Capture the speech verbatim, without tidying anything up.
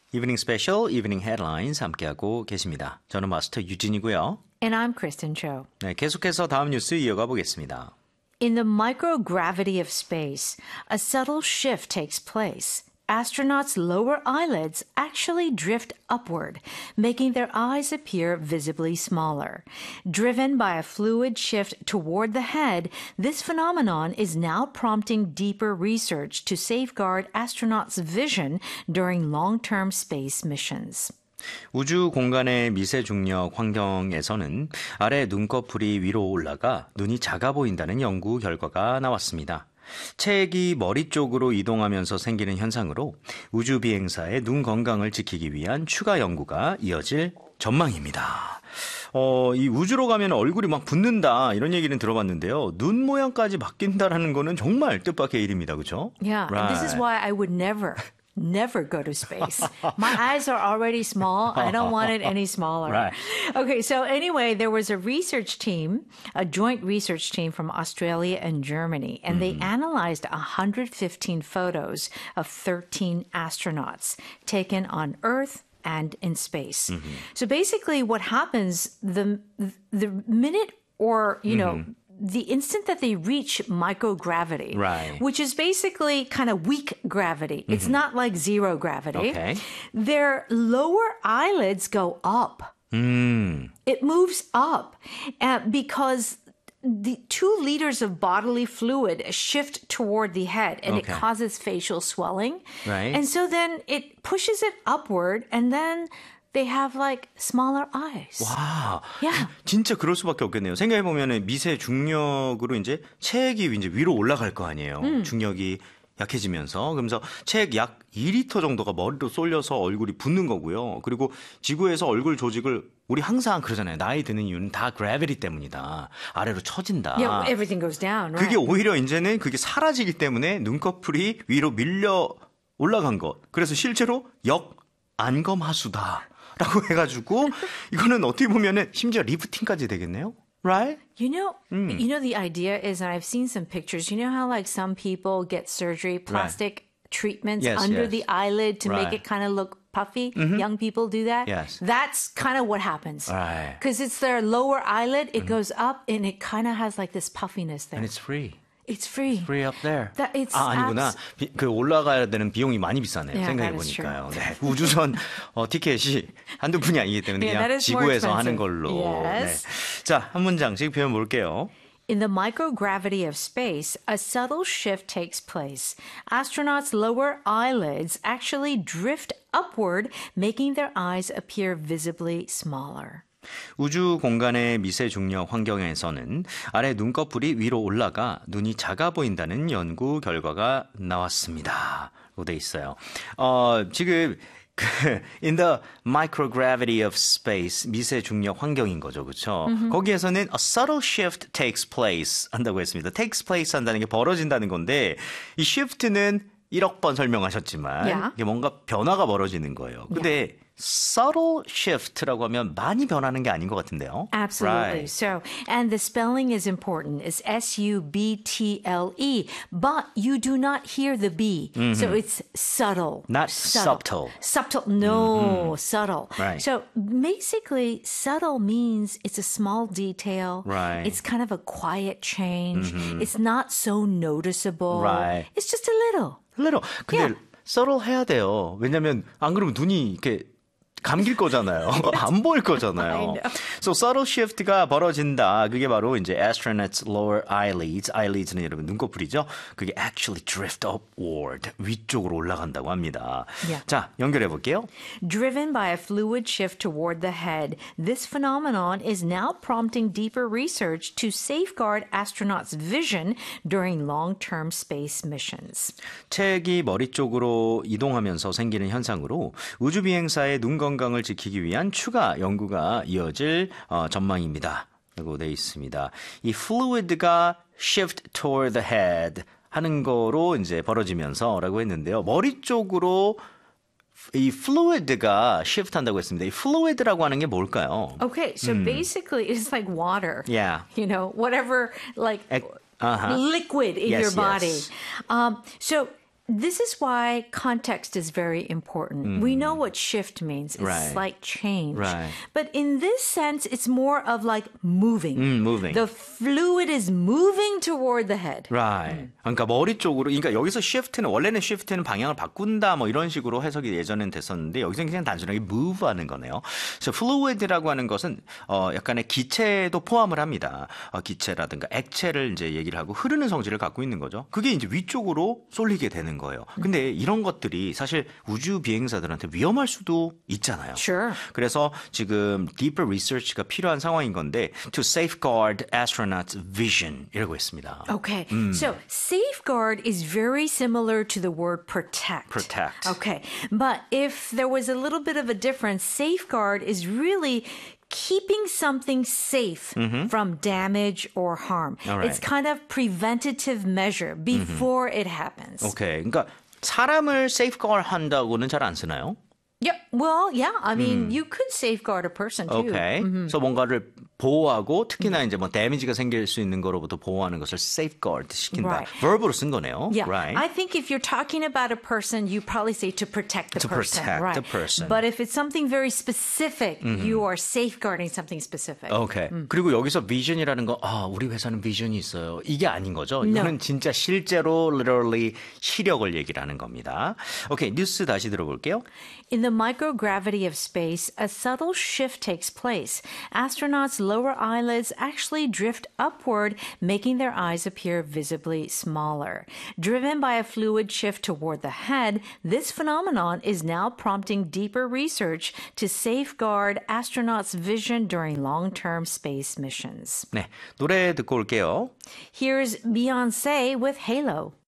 이브닝 스페셜, 이브닝 헤드라인스 함께하고 계십니다. 저는 마스터 유진이고요. And I'm Kristen Cho. 네, 계속해서 다음 뉴스 이어가 보겠습니다. In the microgravity of space, a subtle shift takes place. Astronauts' lower eyelids actually drift upward, making their eyes appear visibly smaller. Driven by a fluid shift toward the head, this phenomenon is now prompting deeper research to safeguard astronauts' vision during long-term space missions. 우주 공간의 미세 중력 환경에서는 아래 눈꺼풀이 위로 올라가 눈이 작아 보인다는 연구 결과가 나왔습니다. 체액이 머리 쪽으로 이동하면서 생기는 현상으로 우주 비행사의 눈 건강을 지키기 위한 추가 연구가 이어질 전망입니다. 어, 이 우주로 가면 얼굴이 막 붓는다 이런 얘기는 들어봤는데요. 눈 모양까지 바뀐다라는 거는 정말 뜻밖의 일입니다. 그렇죠? Yeah, right. This is why I would never Never go to space. My eyes are already small. I don't want it any smaller. Right. Okay, so anyway, there was a research team, a joint research team from Australia and Germany, and they analyzed one hundred fifteen photos of thirteen astronauts taken on Earth and in space. Mm-hmm. So basically what happens the the minute or, you know, mm-hmm. the instant that they reach microgravity, right. which is basically kind of weak gravity. Mm-hmm. It's not like zero gravity. Okay. Their lower eyelids go up. Mm. It moves up uh, because the two liters of bodily fluid shift toward the head and okay. it causes facial swelling. Right. And so then it pushes it upward and then they have like smaller eyes. 와, yeah. 진짜 그럴 수밖에 없겠네요. 생각해 보면은 미세 중력으로 이제 체액이 이제 위로 올라갈 거 아니에요. 음. 중력이 약해지면서 그러면서 체액 약 이 리터 정도가 머리로 쏠려서 얼굴이 붓는 거고요. 그리고 지구에서 얼굴 조직을 우리 항상 그러잖아요. 나이 드는 이유는 다 그래비티 때문이다. 아래로 처진다. Yeah, everything goes down. Right? 그게 오히려 이제는 그게 사라지기 때문에 눈꺼풀이 위로 밀려 올라간 것. 그래서 실제로 역안검하수다. 라고 해가지고 이거는 어떻게 보면은 심지어 리프팅까지 되겠네요. Right? You know, mm. you know the idea is, and I've seen some pictures. You know how like some people get surgery, plastic right. treatments yes, under yes. the eyelid to right. make it kind of look puffy. Mm-hmm. Young people do that. Yes. That's kind of what happens. Right. Because it's their lower eyelid. It mm-hmm. goes up and it kind of has like this puffiness there. And it's free. It's free. Free up there. That it's 아, 아니구나. abs- 비, 그 올라가야 되는 비용이 많이 비싸네요. Yeah, 생각해 that is 보니까요. true. 네. 우주선 어, 티켓이 한두 푼이 아니기 때문에 Yeah, 그냥 that is more 지구에서 하는 expensive. 걸로. Yes. 네. 자, 한 문장씩 표현 볼게요. In the microgravity of space, a subtle shift takes place. Astronauts' lower eyelids actually drift upward, making their eyes appear visibly smaller. 우주 공간의 미세 중력 환경에서는 아래 눈꺼풀이 위로 올라가 눈이 작아 보인다는 연구 결과가 나왔습니다. 라고 돼 있어요. 어, 지금 그 in the microgravity of space 미세 중력 환경인 거죠. 그렇죠? Mm-hmm. 거기에서는 a subtle shift takes place 한다고 했습니다. takes place 한다는 게 벌어진다는 건데 이 shift는 일억 번 설명하셨지만 Yeah. 이게 뭔가 변화가 벌어지는 거예요. 근데 Yeah. subtle shift라고 하면 많이 변하는 게 아닌 것 같은데요. Absolutely. Right. So, and the spelling is important. It's S U B T L E, but you do not hear the B. Mm-hmm. So it's subtle. Not subtle. Subtle. No, mm-hmm. subtle. Right. So basically, subtle means it's a small detail. Right. It's kind of a quiet change. Mm-hmm. It's not so noticeable. Right. It's just a little. little. 근데 Yeah. subtle 해야 돼요. 왜냐면 안 그러면 눈이 이렇게 감길 거잖아요. 안 보일 거잖아요. So subtle shift가 벌어진다. 그게 바로 이제 astronauts' lower eyelids. eyelids는 여러분 눈꺼풀이죠. 그게 actually drift upward. 위쪽으로 올라간다고 합니다. Yeah. 자, 연결해 볼게요. Driven by a fluid shift toward the head, this phenomenon is now prompting deeper research to safeguard astronauts' vision during long-term space missions. 체액이 머리 쪽으로 이동하면서 생기는 현상으로 우주 비행사의 눈 건강을 지키기 위한 추가 연구가 이어질 어, 전망입니다. 라고 되어 있습니다. 이 fluid가 shift toward the head 하는 거로 이제 벌어지면서라고 했는데요. 머리 쪽으로 이 fluid가 shift 한다고 했습니다. 이 fluid라고 하는 게 뭘까요? Okay, so 음. basically it's like water. Yeah. You know, whatever like ec- uh-huh. liquid in yes, your body. Yes. Um, so This is why context is very important. We know what shift means. It's Right. slight change. Right. But in this sense, it's more of like moving. 음, moving. The fluid is moving toward the head. Right. 그러니까 머리 쪽으로, 그러니까 여기서 shift는 원래는 shift는 방향을 바꾼다 뭐 이런 식으로 해석이 예전엔 됐었는데 여기서 그냥 단순하게 move하는 거네요. 그래서 fluid라고 하는 것은 어 약간의 기체도 포함을 합니다. 어, 기체라든가 액체를 이제 얘기를 하고 흐르는 성질을 갖고 있는 거죠. 그게 이제 위쪽으로 쏠리게 되는 거예요. 근데 이런 것들이 사실 우주 비행사들한테 위험할 수도 있잖아요. Sure. 그래서 지금 deeper research가 필요한 상황인 건데 to safeguard astronauts' vision 이라고 했습니다. Okay. So safeguard is very similar to the word protect. Protect. Okay. But if there was a little bit of a difference, safeguard is really keeping something safe from damage or harm. All right. It's kind of preventative measure before it happens. 오케이. 그러니까 사람을 safeguard 한다고는 잘 안 쓰나요? Yeah. Well, yeah. I mean, you could safeguard a person too. 오케이. 그래서 뭔가를 보호하고 특히나 이제 뭐 데미지가 생길 수 있는 거로부터 보호하는 것을 safeguard 시킨다. Right. verb로 쓴 거네요. Yeah, Right. I think if you're talking about a person, you probably say to protect the To person. protect right. the person. But if it's something very specific, you are safeguarding something specific. 오케이. 그리고 여기서 vision이라는 거, 아, 우리 회사는 비전이 있어요. 이게 아닌 거죠. 이거는 진짜 실제로 literally 시력을 얘기를 하는 겁니다. 오케이, 뉴스 다시 들어볼게요. In the microgravity of space, a subtle shift takes place. Astronauts' lower eyelids actually drift upward, making their eyes appear visibly smaller. Driven by a fluid shift toward the head, this phenomenon is now prompting deeper research to safeguard astronauts' vision during long-term space missions. 네, 노래 듣고 올게요. Here's Beyoncé with Halo.